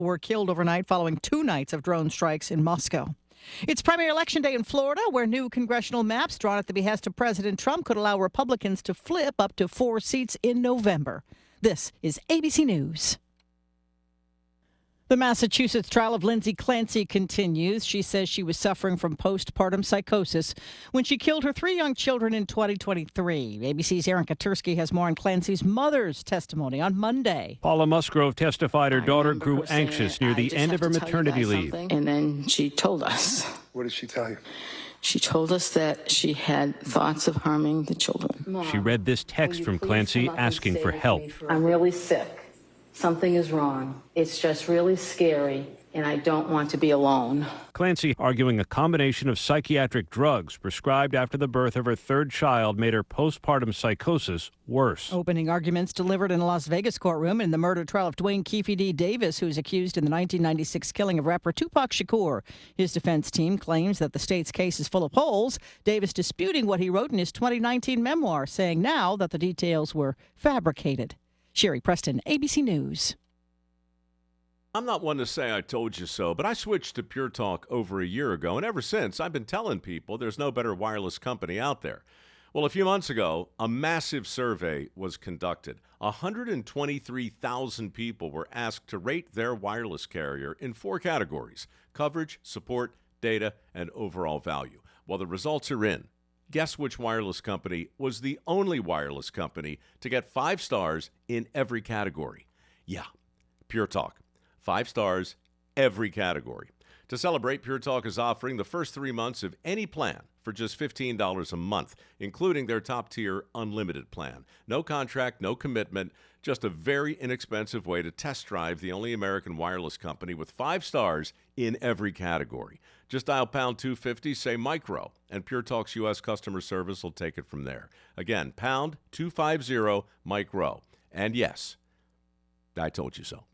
were killed overnight following 2 nights of drone strikes in Moscow. It's primary election day in Florida, where new congressional maps drawn at the behest of President Trump could allow Republicans to flip up to 4 seats in November. This is ABC News. The Massachusetts trial of Lindsay Clancy continues. She says she was suffering from postpartum psychosis when she killed her 3 young children in 2023. ABC's Aaron Katursky has more on Clancy's mother's testimony on Monday. Paula Musgrove testified her daughter grew anxious near the end of her maternity leave. And then she told us. What did she tell you? She told us that she had thoughts of harming the children. Mom, she read this text from Clancy asking for help. I'm really sick. Something is wrong. It's just really scary, and I don't want to be alone. Clancy arguing a combination of psychiatric drugs prescribed after the birth of her 3rd child made her postpartum psychosis worse. Opening arguments delivered in a Las Vegas courtroom in the murder trial of Dwayne Keefe D. Davis, who is accused in the 1996 killing of rapper Tupac Shakur. His defense team claims that the state's case is full of holes, Davis disputing what he wrote in his 2019 memoir, saying now that the details were fabricated. Sherry Preston, ABC News. I'm not one to say I told you so, but I switched to Pure Talk over a year ago, and ever since, I've been telling people there's no better wireless company out there. Well, a few months ago, a massive survey was conducted. 123,000 people were asked to rate their wireless carrier in 4 categories: coverage, support, data, and overall value. Well, the results are in. Guess which wireless company was the only wireless company to get 5 stars in every category? Yeah, Pure Talk. 5 stars, every category. To celebrate, Pure Talk is offering the first 3 months of any plan for just $15 a month, including their top-tier unlimited plan. No contract, no commitment, just a very inexpensive way to test drive the only American wireless company with 5 stars in every category. Just dial pound 250, say micro, and Pure Talk's U.S. customer service will take it from there. Again, pound 250 micro. And yes, I told you so.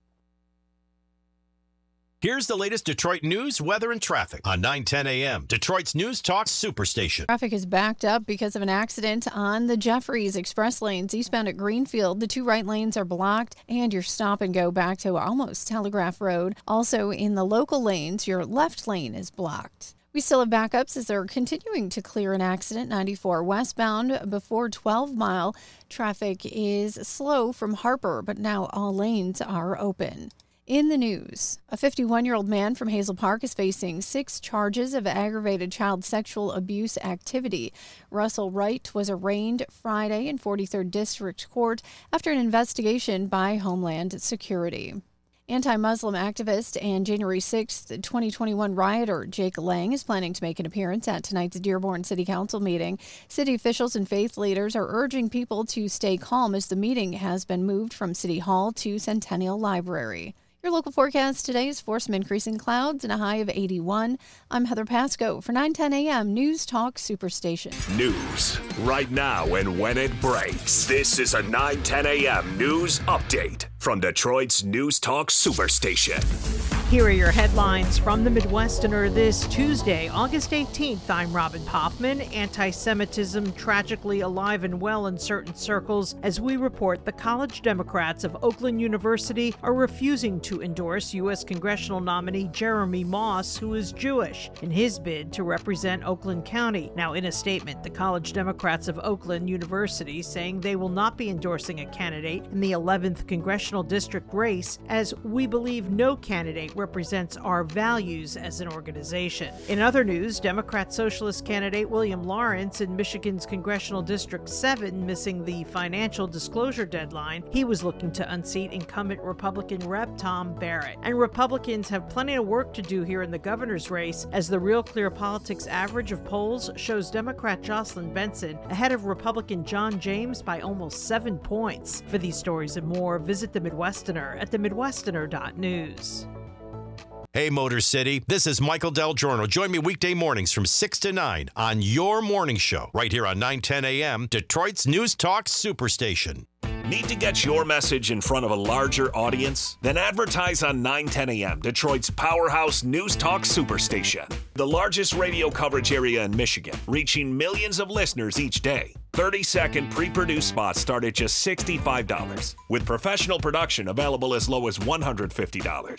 Here's the latest Detroit news, weather, and traffic on 9:10 a.m. Detroit's News Talk Superstation. Traffic is backed up because of an accident on the Jeffries Express lanes eastbound at Greenfield. The 2 right lanes are blocked, and your stop and go back to almost Telegraph Road. Also in the local lanes, your left lane is blocked. We still have backups as they're continuing to clear an accident. 94 westbound before 12 Mile. Traffic is slow from Harper, but now all lanes are open. In the news, a 51-year-old man from Hazel Park is facing 6 charges of aggravated child sexual abuse activity. Russell Wright was arraigned Friday in 43rd District Court after an investigation by Homeland Security. Anti-Muslim activist and January 6, 2021 rioter Jake Lang is planning to make an appearance at tonight's Dearborn City Council meeting. City officials and faith leaders are urging people to stay calm as the meeting has been moved from City Hall to Centennial Library. Your local forecast today is for some increasing clouds and a high of 81. I'm Heather Pasco for 9:10 a.m. News Talk Superstation. News right now and when it breaks. This is a 9:10 a.m. news update from Detroit's News Talk Superstation. Here are your headlines from the Midwesterner this Tuesday, August 18th. I'm Robin Hoffman. Anti-Semitism tragically alive and well in certain circles as we report the College Democrats of Oakland University are refusing to endorse U.S. congressional nominee Jeremy Moss, who is Jewish, in his bid to represent Oakland County. Now, in a statement, the College Democrats of Oakland University saying they will not be endorsing a candidate in the 11th congressional district race, as we believe no candidate represents our values as an organization. In other news, Democrat Socialist candidate William Lawrence in Michigan's Congressional District 7 missing the financial disclosure deadline. He was looking to unseat incumbent Republican Rep. Tom Barrett. And Republicans have plenty of work to do here in the governor's race, as the Real Clear Politics average of polls shows Democrat Jocelyn Benson ahead of Republican John James by almost 7 points. For these stories and more, visit the Midwesterner at themidwesterner.news. Hey, Motor City, this is Michael Del Giorno. Join me weekday mornings from 6 to 9 on your morning show, right here on 9:10 a.m., Detroit's News Talk Superstation. Need to get your message in front of a larger audience? Then advertise on 9:10 a.m., Detroit's powerhouse News Talk Superstation. The largest radio coverage area in Michigan, reaching millions of listeners each day. 30-second pre-produced spots start at just $65, with professional production available as low as $150.